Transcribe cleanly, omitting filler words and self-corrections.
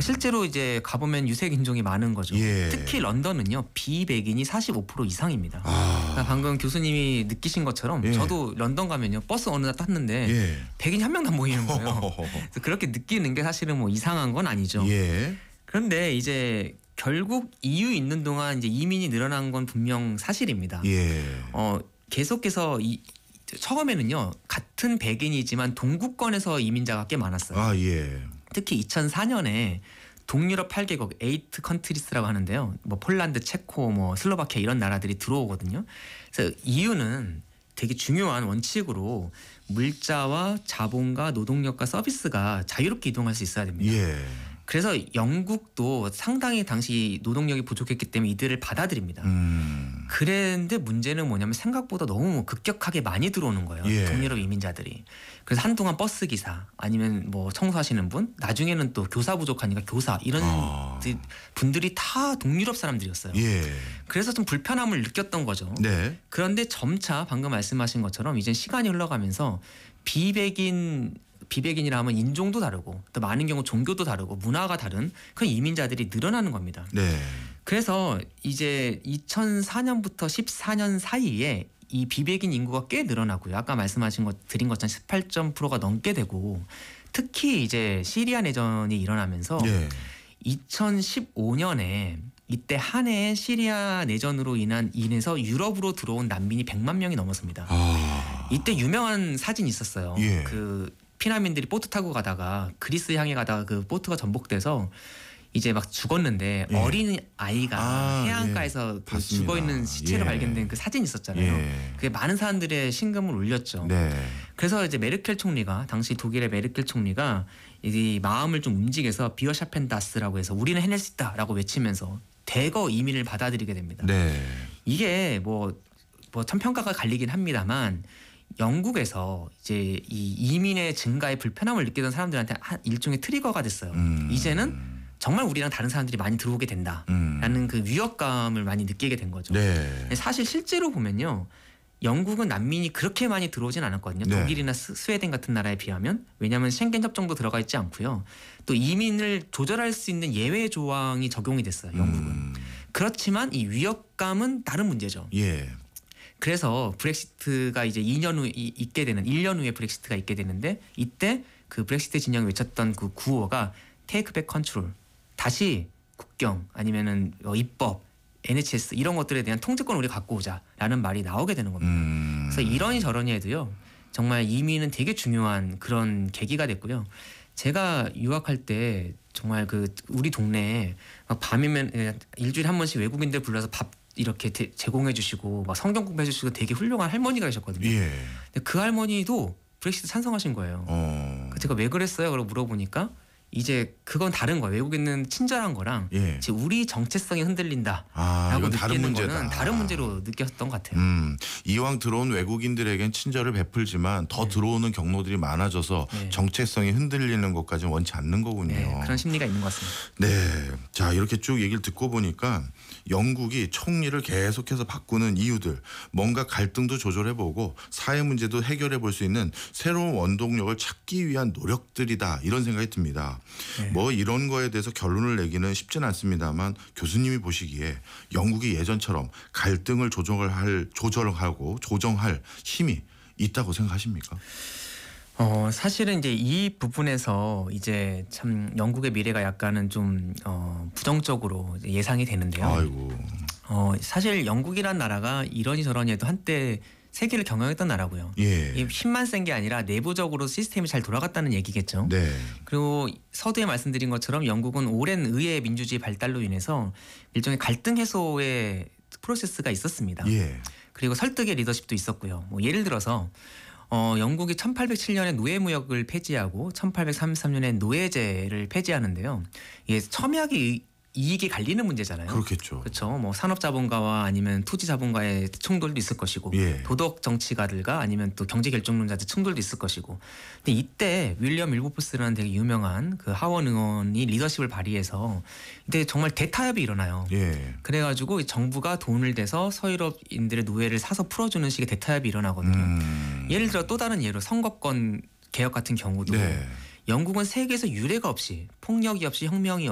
실제로 이제 가보면 유색 인종이 많은 거죠. 예. 특히 런던은요 비백인이 45% 이상입니다. 그러니까 방금 교수님이 느끼신 것처럼 예. 저도 런던 가면요 버스 어느 날 탔는데 예. 백인이 한 명도 안 보이는 거예요. 그래서 그렇게 느끼는 게 사실은 뭐 이상한 건 아니죠. 예. 그런데 이제 결국 EU 있는 동안 이제 이민이 늘어난 건 분명 사실입니다. 예. 계속해서 처음에는요 같은 백인이지만 동구권에서 이민자가 꽤 많았어요. 아, 예. 특히 2004년에 동유럽 8개국 에이트 컨트리스라고 하는데요. 뭐 폴란드, 체코, 뭐 슬로바키아 이런 나라들이 들어오거든요. 그래서 EU는 되게 중요한 원칙으로 물자와 자본과 노동력과 서비스가 자유롭게 이동할 수 있어야 됩니다. 예. 그래서 영국도 상당히 당시 노동력이 부족했기 때문에 이들을 받아들입니다. 그런데 문제는 뭐냐면 생각보다 너무 급격하게 많이 들어오는 거예요. 예. 동유럽 이민자들이. 그래서 한동안 버스 기사 아니면 뭐 청소하시는 분, 나중에는 또 교사 부족하니까 교사 이런 분들이 다 동유럽 사람들이었어요. 예. 그래서 좀 불편함을 느꼈던 거죠. 네. 그런데 점차 방금 말씀하신 것처럼 이제 시간이 흘러가면서 비백인이라 하면 인종도 다르고 또 많은 경우 종교도 다르고 문화가 다른 그런 이민자들이 늘어나는 겁니다. 네. 그래서 이제 2004년부터 14년 사이에 이 비백인 인구가 꽤 늘어나고요. 아까 말씀하신 것 드린 것처럼 18.%가 넘게 되고 특히 이제 시리아 내전이 일어나면서 예. 2015년에 이때 한 해에 시리아 내전으로 인해서 유럽으로 들어온 난민이 100만 명이 넘었습니다. 이때 유명한 사진이 있었어요. 예. 그 피난민들이 보트 타고 가다가 그리스 향해 가다가 그 보트가 전복돼서 이제 막 죽었는데 예. 어린 아이가 해안가에서 예. 그 죽어 있는 시체로 예. 발견된 그 사진이 있었잖아요. 예. 그게 많은 사람들의 심금을 울렸죠. 네. 그래서 이제 메르켈 총리가 당시 독일의 메르켈 총리가 이 마음을 좀 움직여서 비어샤펜다스라고 해서 우리는 해낼 수 있다라고 외치면서 대거 이민을 받아들이게 됩니다. 네. 이게 뭐 참 평가가 갈리긴 합니다만 영국에서 이제 이 이민의 증가에 불편함을 느끼던 사람들한테 일종의 트리거가 됐어요. 이제는 정말 우리랑 다른 사람들이 많이 들어오게 된다라는 그 위협감을 많이 느끼게 된 거죠. 네. 사실 실제로 보면요. 영국은 난민이 그렇게 많이 들어오진 않았거든요. 네. 독일이나 스웨덴 같은 나라에 비하면. 왜냐하면 쉥겐 협정도 들어가 있지 않고요. 또 이민을 조절할 수 있는 예외 조항이 적용이 됐어요. 영국은. 그렇지만 이 위협감은 다른 문제죠. 예. 그래서 브렉시트가 이제 2년 후에 있게 되는 1년 후에 브렉시트가 있게 되는데 이때 그 브렉시트 진영이 외쳤던 그 구호가 Take back control. 다시 국경 아니면은 입법, NHS 이런 것들에 대한 통제권을 우리 갖고 오자라는 말이 나오게 되는 겁니다. 그래서 이러니 저러니 해도요. 정말 이민은 되게 중요한 그런 계기가 됐고요. 제가 유학할 때 정말 그 우리 동네에 막 밤이면 일주일에 한 번씩 외국인들 불러서 밥 이렇게 제공해 주시고 막 성경 공부해 주시고 되게 훌륭한 할머니가 계셨거든요. 예. 근데 그 할머니도 브렉시트 찬성하신 거예요. 제가 왜 그랬어요? 그러고 물어보니까 이제 그건 다른 거예요. 외국인은 친절한 거랑 예. 우리 정체성이 흔들린다라고 이건 다른 느끼는 문제다. 거는 다른 문제로 느꼈던 것 같아요. 이왕 들어온 외국인들에겐 친절을 베풀지만 더 들어오는 경로들이 많아져서 네. 정체성이 흔들리는 것까지는 원치 않는 거군요. 네, 그런 심리가 있는 것 같습니다. 네. 자, 이렇게 쭉 얘기를 듣고 보니까 영국이 총리를 계속해서 바꾸는 이유들, 뭔가 갈등도 조절해보고 사회 문제도 해결해 볼 수 있는 새로운 원동력을 찾기 위한 노력들이다 이런 생각이 듭니다. 네. 뭐 이런 거에 대해서 결론을 내기는 쉽지는 않습니다만 교수님이 보시기에 영국이 예전처럼 갈등을 조절하고 조정할 힘이 있다고 생각하십니까? 사실은 이제 이 부분에서 이제 참 영국의 미래가 약간은 좀 부정적으로 예상이 되는데요. 아이고. 사실 영국이란 나라가 이러니 저러니 해도 한때 세계를 경영했던 나라고요. 예. 힘만 센 게 아니라 내부적으로 시스템이 잘 돌아갔다는 얘기겠죠. 네. 그리고 서두에 말씀드린 것처럼 영국은 오랜 의회 민주주의 발달로 인해서 일종의 갈등 해소의 프로세스가 있었습니다. 예. 그리고 설득의 리더십도 있었고요. 뭐 예를 들어서 영국이 1807년에 노예무역을 폐지하고 1833년에 노예제를 폐지하는데요. 이게 첨예하게 이익이 갈리는 문제잖아요. 그렇겠죠. 그렇죠. 뭐 산업자본가와 아니면 투지자본가의 충돌도 있을 것이고 예. 도덕 정치가들과 아니면 또 경제결정론자들 충돌도 있을 것이고. 근데 이때 윌리엄 윌버포스라는 되게 유명한 그 하원 의원이 리더십을 발휘해서 이때 정말 대타협이 일어나요. 예. 그래가지고 정부가 돈을 대서 서유럽인들의 노예를 사서 풀어주는 식의 대타협이 일어나거든요. 예를 들어 또 다른 예로 선거권 개혁 같은 경우도 네. 영국은 세계에서 유례가 없이 폭력이 없이 혁명이